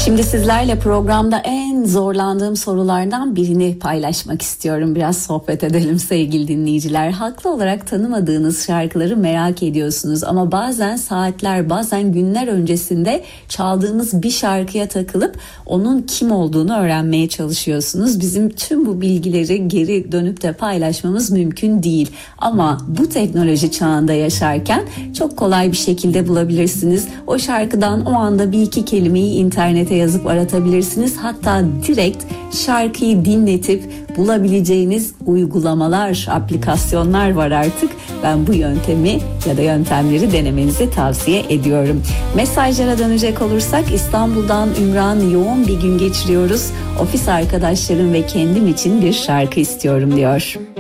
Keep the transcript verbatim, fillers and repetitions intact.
Şimdi sizlerle programda en zorlandığım sorulardan birini paylaşmak istiyorum. Biraz sohbet edelim sevgili dinleyiciler. Haklı olarak tanımadığınız şarkıları merak ediyorsunuz ama bazen saatler, bazen günler öncesinde çaldığımız bir şarkıya takılıp onun kim olduğunu öğrenmeye çalışıyorsunuz. Bizim tüm bu bilgileri geri dönüp de paylaşmamız mümkün değil. Ama bu teknoloji çağında yaşarken çok kolay bir şekilde bulabilirsiniz. O şarkıdan o anda bir iki kelimeyi internete yazıp aratabilirsiniz. Hatta direkt şarkıyı dinletip bulabileceğiniz uygulamalar, aplikasyonlar var artık. Ben bu yöntemi ya da yöntemleri denemenizi tavsiye ediyorum. Mesajlara dönecek olursak İstanbul'dan Ümran, yoğun bir gün geçiriyoruz. Ofis arkadaşlarım ve kendim için bir şarkı istiyorum diyor.